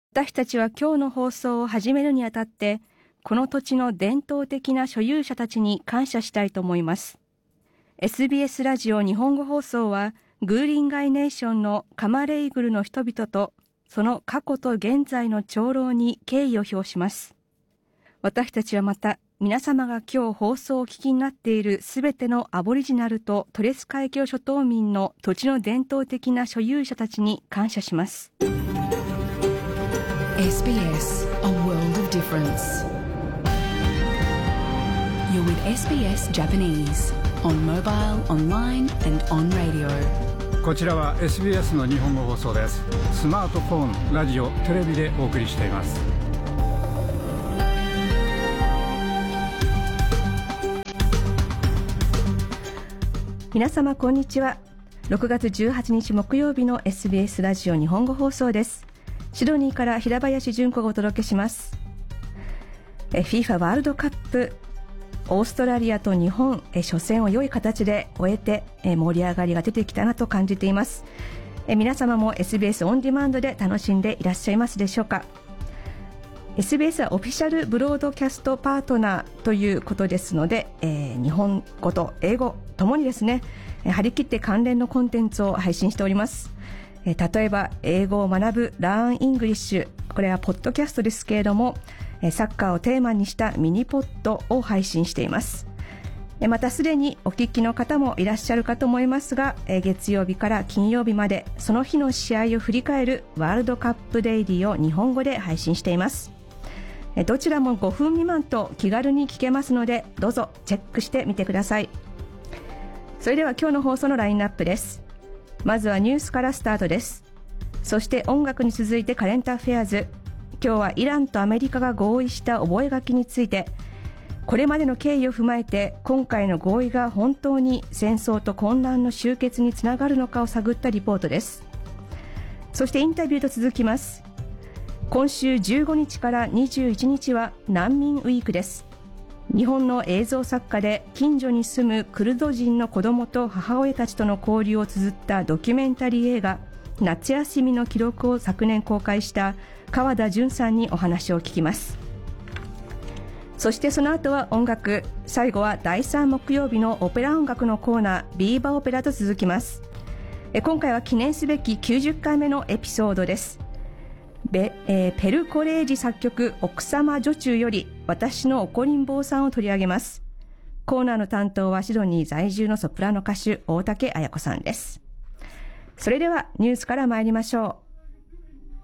私たちは今日の放送を始めるにあたって、この土地の伝統的な所有者たちに感謝したいと思います。SBS ラジオ日本語放送は、グーリンガイネーションのカマレイグルの人々と、その過去と現在の長老に敬意を表します。私たちはまた、皆様が今日放送をお聞きになっているすべてのアボリジナルとトレス海峡諸島民の土地の伝統的な所有者たちに感謝します。 SBS, a world of difference. You're with SBS Japanese on mobile, online and on radio. こちらは SBS の日本語放送です。スマートフォン、ラジオ、テレビでお送りしています。 皆様こんにちは。6月18日木曜日の SBS ラジオ日本語放送です。シドニーから平林純子がお届けします。FIFA ワールドカップ、オーストラリアと日本、初戦を良い形で終えて、盛り上がりが出てきたなと感じています。皆様も SBS オンディマンドで楽しんでいらっしゃいますでしょうか。SBS はオフィシャルブロードキャストパートナーということですので、日本語と英語ともにですね、張り切って関連のコンテンツを配信しております。例えば英語を学ぶラーンイングリッシュ、これはポッドキャストですけれども、サッカーをテーマにしたミニポッドを配信しています。またすでにお聞きの方もいらっしゃるかと思いますが、月曜日から金曜日までその日の試合を振り返るワールドカップデイリーを日本語で配信しています。どちらも5分未満と気軽に聞けますので、どうぞチェックしてみてください。それでは今日の放送のラインナップです。まずはニュースからスタートです。そして音楽に続いてカレントアフェアーズ。今日はイランとアメリカが合意した覚書について、これまでの経緯を踏まえて今回の合意が本当に戦争と混乱の終結につながるのかを探ったリポートです。そしてインタビューと続きます。今週15日から21日は難民ウィークです。日本の映像作家で近所に住むクルド人の子供と母親たちとの交流を綴ったドキュメンタリー映画夏休みの記録を昨年公開した川田純さんにお話を聞きます。そしてその後は音楽、最後は第3木曜日のオペラ音楽のコーナービーバオペラと続きます。今回は記念すべき90回目のエピソードです。ペルコレージ作曲奥様女中より私の怒りん坊さんを取り上げます。コーナーの担当はシドニー在住のソプラノ歌手大竹彩子さんです。それではニュースから参りましょう。